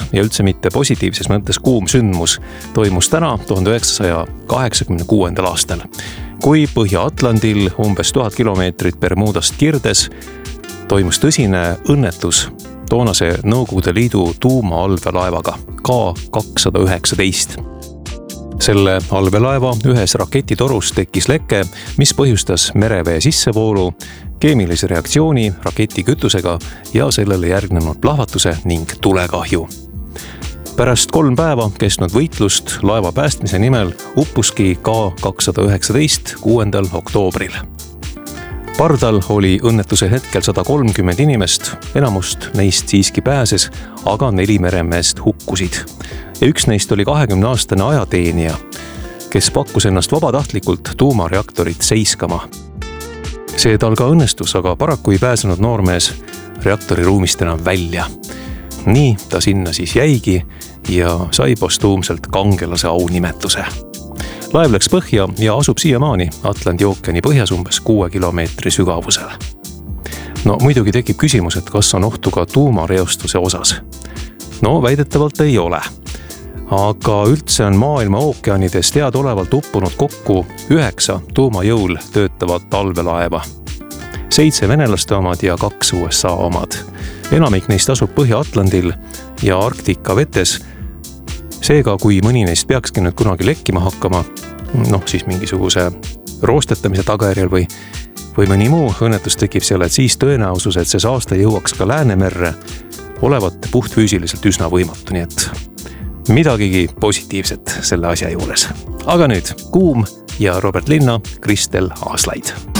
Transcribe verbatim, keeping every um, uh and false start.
ja üldse mitte positiivses mõttes kuum sündmus toimus täna tuhande üheksasaja kaheksakümne kuuendal aastal, kui Põhja-Atlandil umbes tuhat kilomeetrit Bermudast kirdes toimus tõsine õnnetus toonase Nõukogude Liidu tuumaallveelaevaga K kakssada üheksateist. Selle allveelaeva ühes raketitorus tekkis leke, mis põhjustas merevee sissevoolu, keemilise reaktsiooni raketi kütusega ja sellele järgnenud plahvatuse ning tulekahju. Pärast kolm päeva kestnud võitlust laeva päästmise nimel uppuski K kakssada üheksateist kuuendal oktoobril. Pardal oli õnnetuse hetkel sada kolmkümmend inimest, enamust neist siiski pääses, aga neli meremeest hukkusid. Ja üks neist oli kahekümne aastane ajateenija, kes pakkus ennast vabatahtlikult tuumareaktorit seiskama. See tal ka õnnestus, aga paraku ei pääsenud noormees reaktori ruumist enam välja. Nii ta sinna siis jäigi ja sai postuumselt kangelase aunimetuse. Laev läks põhja ja asub siiamaani Atlandi ookeani põhjas umbes kuue kilomeetri sügavusel. No muidugi tekib küsimus, et kas on ohtu ka tuumareostuse osas. No väidetavalt ei ole. Aga üldse on maailma ookeanides teadaolevalt uppunud kokku üheksa tuumajõul töötavat allveelaeva. Seitse venelaste omad ja kaks U S A omad. Enamik neist asub Põhja-Atlandil ja Arktika vetes. Seega, kui mõni neist peakski nüüd kunagi lekkima hakkama, noh siis mingisuguse roostetamise tagajärjel või, või mõni muu õnnetus tekib seal, et siis tõenäosus, et see saaste jõuaks ka Läänemerre, olevat puhtfüüsiliselt üsna võimatu, nii et midagigi positiivset selle asja juures. Aga nüüd Kuum ja Robert Linna, Kristel Aaslaid.